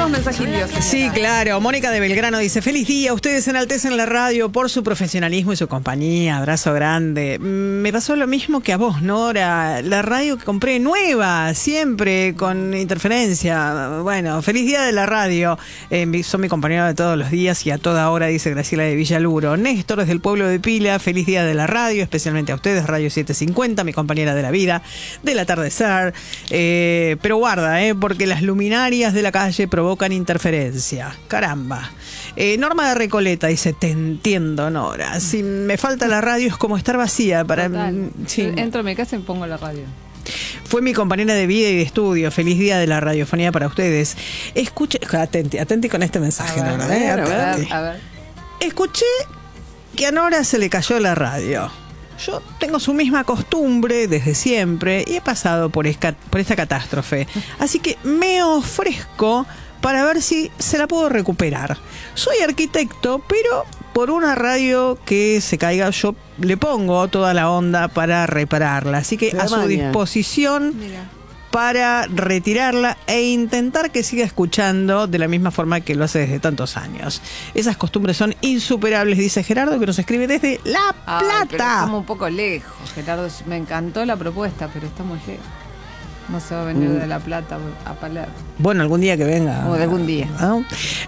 más mensajitos. Sí, claro. Mónica de Belgrano dice: feliz día, ustedes enaltecen la radio por su profesionalismo y su compañía. Abrazo grande. Me pasó lo mismo que a vos, Nora. La radio que compré nueva, siempre con interferencia. Bueno, feliz día de la radio. Son mi compañero de todos los días y a toda hora, dice Graciela de Villaluro. Néstor, desde el pueblo de Pila, feliz día de la radio, especialmente a ustedes, Radio 750, mi compañera de la vida, del atardecer. Pero guarda, porque las luminarias de la calle provocan interferencia. Caramba. Norma de Recoleta dice: te entiendo, Nora. Si me falta la radio es como estar vacía. Sí. Entro a mi casa y pongo la radio. Fue mi compañera de vida y de estudio. Feliz día de la radiofonía para ustedes. Escuche, atenti con este mensaje, Nora. A ver. Escuché que a Nora se le cayó la radio. Yo tengo su misma costumbre desde siempre y he pasado por esta catástrofe. Así que me ofrezco para ver si se la puedo recuperar. Soy arquitecto, pero por una radio que se caiga yo le pongo toda la onda para repararla. Así que a su disposición para retirarla e intentar que siga escuchando de la misma forma que lo hace desde tantos años. Esas costumbres son insuperables, dice Gerardo, que nos escribe desde La Plata. Pero estamos un poco lejos, Gerardo. Me encantó la propuesta, pero estamos lejos. No se va a venir de La Plata a Palermo. Bueno, algún día que venga. O algún día. ¿No?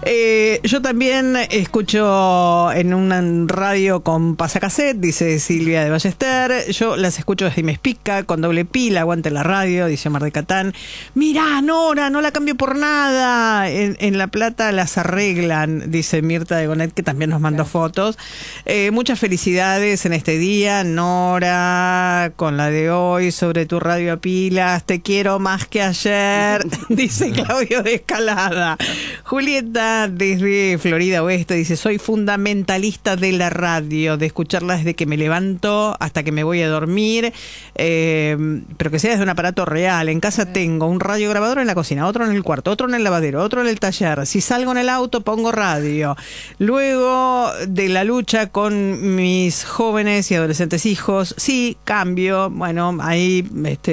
Yo también escucho en una radio con pasacassette, dice Silvia de Ballester. Yo las escucho desde Mespica, con doble pila, aguante la radio, dice Mar de Catán. Mirá, Nora, no la cambio por nada. En La Plata las arreglan, dice Mirta de Gonet, que también nos mandó fotos. Muchas felicidades en este día, Nora, con la de hoy, sobre tu radio a pilas. Te quiero más que ayer, dice Claudio de Escalada. Julieta desde Florida Oeste dice: soy fundamentalista de la radio, de escucharla desde que me levanto hasta que me voy a dormir, pero que sea desde un aparato real. En casa tengo un radiograbador en la cocina, otro en el cuarto, otro en el lavadero, otro en el taller. Si salgo en el auto pongo radio. Luego de la lucha con mis jóvenes y adolescentes hijos, sí, cambio, bueno, ahí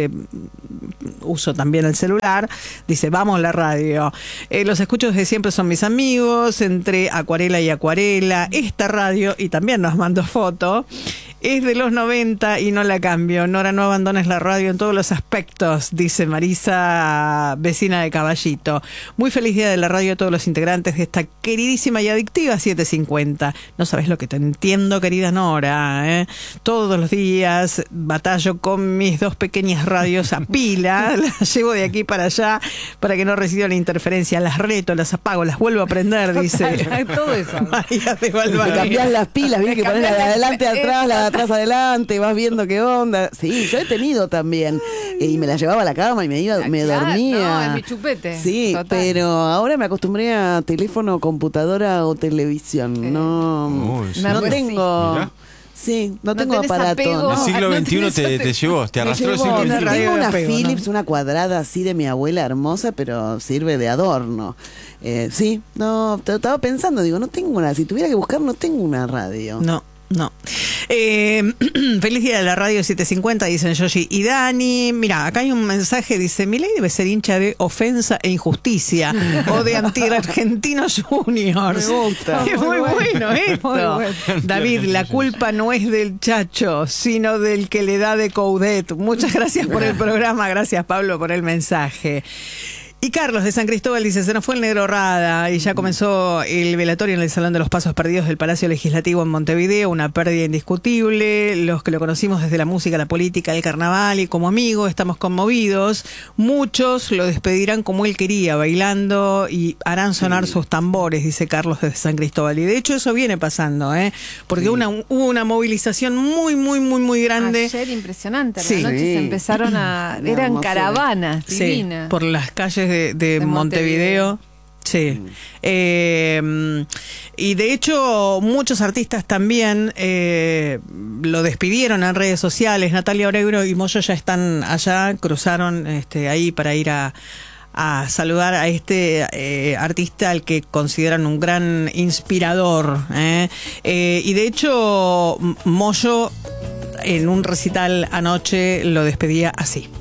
uso también el celular, dice: vamos la radio. Los escucho desde siempre, son mis amigos, entre acuarela y acuarela. Esta radio, y también nos mandó foto, es de los 90 y no la cambio. Nora, no abandones la radio en todos los aspectos, dice Marisa, vecina de Caballito. Muy feliz día de la radio a todos los integrantes de esta queridísima y adictiva 750. No sabes lo que te entiendo, querida Nora, Todos los días batallo con mis dos pequeñas radios a pila, las llevo de aquí para allá para que no reciba la interferencia. Las reto, las apago, las vuelvo a prender, dice todo eso. María de Valverde. Cambiás las pilas, ¿viste? Que pones la de adelante atrás, la de atrás adelante, vas viendo qué onda. Sí, yo he tenido también. Y me la llevaba a la cama y me dormía. No, en mi chupete. Sí, total. Pero ahora me acostumbré a teléfono, computadora o televisión. No tengo... Mirá. Sí, no tengo aparato. El siglo XXI te llevó, te arrastró el siglo XXI. Tengo una Philips, una cuadrada así de mi abuela hermosa, pero sirve de adorno. Sí, no, estaba pensando, digo, no tengo una, si tuviera que buscar, no tengo una radio. No. Feliz día de la radio 750, dicen Yoshi y Dani. Mira, acá hay un mensaje, dice: Milei debe ser hincha de Ofensa e Injusticia o de Anti-Argentinos Juniors. Me gusta. Es muy bueno esto. Muy bueno. David, la culpa no es del Chacho, sino del que le da de Coudet. Muchas gracias por el programa, gracias Pablo por el mensaje. Y Carlos de San Cristóbal dice: se nos fue el negro Rada y ya comenzó el velatorio en el Salón de los Pasos Perdidos del Palacio Legislativo en Montevideo, una pérdida indiscutible. Los que lo conocimos desde la música, la política, el carnaval y como amigo estamos conmovidos. Muchos lo despedirán como él quería, bailando, y harán sonar sus tambores, dice Carlos de San Cristóbal. Y de hecho eso viene pasando, porque hubo una movilización muy grande. Ayer impresionante, la noche se empezaron eran caravanas divinas. Por las calles de Montevideo. Sí. Y de hecho muchos artistas también lo despidieron en redes sociales. Natalia Oreiro y Moyo ya están allá, cruzaron ahí para ir a saludar a este artista al que consideran un gran inspirador. Y de hecho Moyo en un recital anoche lo despedía así.